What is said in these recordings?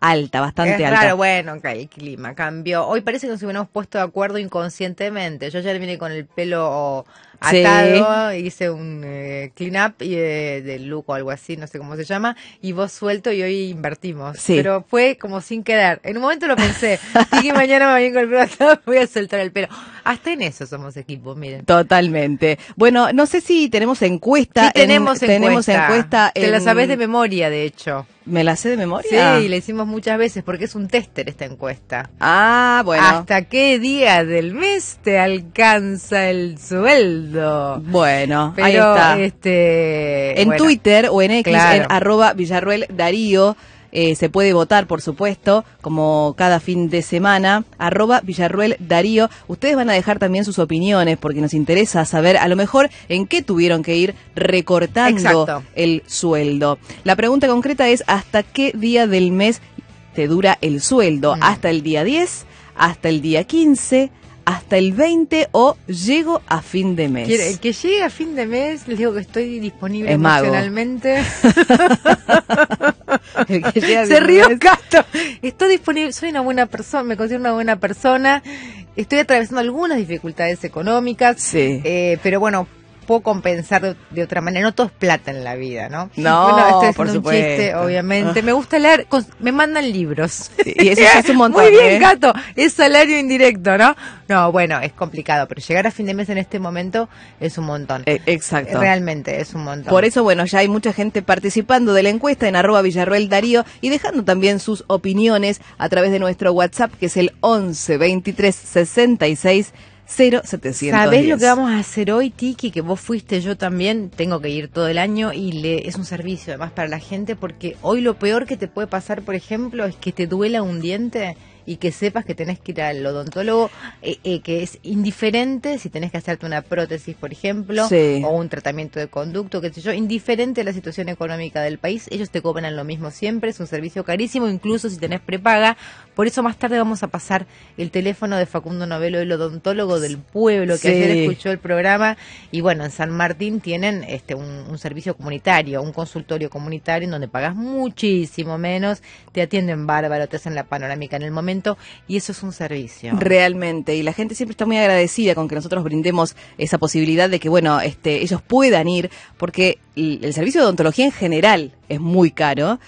alta, bastante es alta. Raro, bueno, okay, el clima cambió. Hoy parece que nos hubiéramos puesto de acuerdo inconscientemente. Yo ayer vine con el pelo atado, hice un clean up del look o algo así, no sé cómo se llama, y vos suelto y hoy invertimos. Sí. Pero fue como sin querer. En un momento lo pensé, y que mañana me voy con el pelo atado, voy a soltar el pelo. Hasta en eso somos equipo, miren. Totalmente. Bueno, no sé si tenemos encuesta. Sí, tenemos encuesta. Te la sabés de memoria, de hecho. ¿Me la sé de memoria? Sí, la hicimos muchas veces porque es un tester esta encuesta. Ah, bueno. ¿Hasta qué día del mes te alcanza el sueldo? Bueno, pero, ahí está. En bueno, Twitter o en X, claro. en @VillarruelDarío, se puede votar, por supuesto, como cada fin de semana, @VillarruelDarío. Ustedes van a dejar también sus opiniones porque nos interesa saber a lo mejor en qué tuvieron que ir recortando Exacto. el sueldo. La pregunta concreta es ¿hasta qué día del mes te dura el sueldo? ¿Hasta el día 10? ¿Hasta el día 15? ¿Hasta el 20 o llego a fin de mes? El que llegue a fin de mes, les digo que estoy disponible es mago. emocionalmente. Se rió Cato. Estoy disponible, soy una buena persona, me considero una buena persona. Estoy atravesando algunas dificultades económicas, sí. Pero bueno, puedo compensar de otra manera. No todo es plata en la vida, ¿no? No, bueno, estoy por haciendo supuesto. un chiste, obviamente. Me gusta leer, me mandan libros. Y eso es un montón. Muy bien, Cato. Es salario indirecto, ¿no? No, bueno, es complicado, pero llegar a fin de mes en este momento es un montón. Exacto. Realmente es un montón. Por eso, bueno, ya hay mucha gente participando de la encuesta en @VillarruelDarío y dejando también sus opiniones a través de nuestro WhatsApp, que es el 11 23 66 0710. ¿Sabés lo que vamos a hacer hoy, Tiki? Que vos fuiste, yo también, tengo que ir todo el año y es un servicio además para la gente, porque hoy lo peor que te puede pasar, por ejemplo, es que te duela un diente y que sepas que tenés que ir al odontólogo, que es indiferente si tenés que hacerte una prótesis, por ejemplo, sí, o un tratamiento de conducto, qué sé yo, indiferente a la situación económica del país, ellos te cobran lo mismo siempre, es un servicio carísimo, incluso si tenés prepaga. Por eso más tarde vamos a pasar el teléfono de Facundo Novelo, el odontólogo del pueblo, que sí, ayer escuchó el programa. Y bueno, en San Martín tienen un servicio comunitario, un consultorio comunitario en donde pagas muchísimo menos, te atienden bárbaro, te hacen la panorámica en el momento, y eso es un servicio. Realmente, y la gente siempre está muy agradecida con que nosotros brindemos esa posibilidad de que, bueno, ellos puedan ir, porque el servicio de odontología en general es muy caro.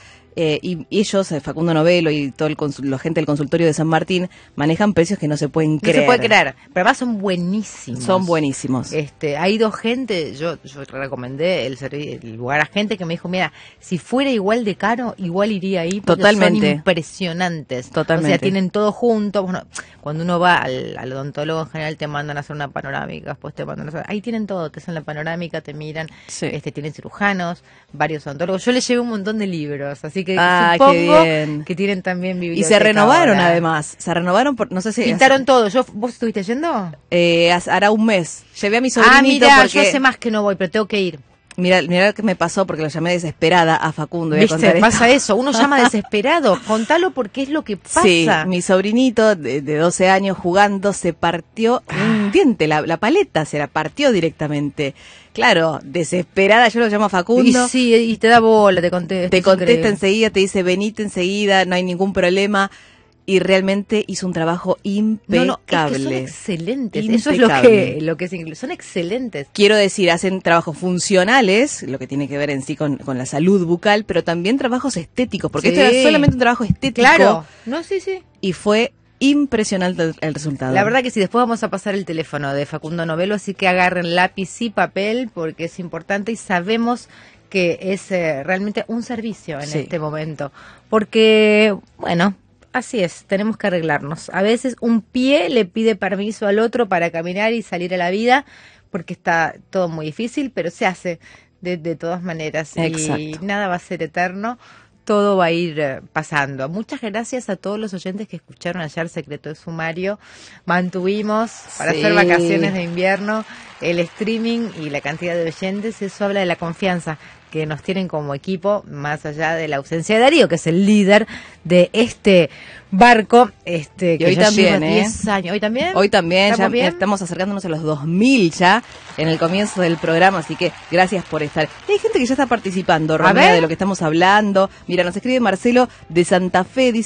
Y ellos, Facundo Novelo y todo la gente del consultorio de San Martín, manejan precios que no se pueden creer. No se puede creer, pero además son buenísimos. Son buenísimos. Ha ido gente, yo recomendé el lugar a gente que me dijo, mira, si fuera igual de caro, igual iría ahí, porque totalmente, son impresionantes. Totalmente. O sea, tienen todo junto. Bueno, cuando uno va al odontólogo en general te mandan a hacer una panorámica, después te mandan a hacer, ahí tienen todo, te hacen la panorámica, te miran, sí, tienen cirujanos, varios odontólogos. Yo les llevé un montón de libros, así que supongo que tienen también biblioteca. Y se renovaron ahora. Además, se renovaron, no sé si... Pintaron todo. ¿Vos estuviste yendo? Hará un mes. Llevé a mi sobrinito mira, porque... yo hace más que no voy, pero tengo que ir. Mira lo que me pasó porque lo llamé desesperada a Facundo. ¿Viste? Pasa eso, uno llama desesperado. Contalo porque es lo que pasa. Sí, mi sobrinito de 12 años jugando se partió un diente, la paleta se la partió directamente. Claro, desesperada, yo lo llamo a Facundo. Y sí, y te da bola, te contesta. Te contesta enseguida, te dice venite enseguida, no hay ningún problema. Y realmente hizo un trabajo impecable. No, es que son excelentes. Impecable. Eso es lo que es, son excelentes. Quiero decir, hacen trabajos funcionales, lo que tiene que ver en sí con la salud bucal, pero también trabajos estéticos, porque esto era solamente un trabajo estético. Claro, no, sí. Y fue impresionante el resultado. La verdad que sí, después vamos a pasar el teléfono de Facundo Novelo, así que agarren lápiz y papel, porque es importante y sabemos que es realmente un servicio en este momento. Porque, bueno... Así es, tenemos que arreglarnos. A veces un pie le pide permiso al otro para caminar y salir a la vida, porque está todo muy difícil, pero se hace de todas maneras. Exacto. Y nada va a ser eterno, todo va a ir pasando. Muchas gracias a todos los oyentes que escucharon ayer Secreto de Sumario. Mantuvimos para hacer vacaciones de invierno el streaming y la cantidad de oyentes. Eso habla de la confianza que nos tienen como equipo, más allá de la ausencia de Darío, que es el líder de este barco, que hoy ya también, lleva 10 años. ¿Hoy también? Hoy también, ya bien? Estamos acercándonos a los 2000 ya, en el comienzo del programa, así que gracias por estar. Y hay gente que ya está participando, Romeo, de lo que estamos hablando. Mira, nos escribe Marcelo de Santa Fe, dice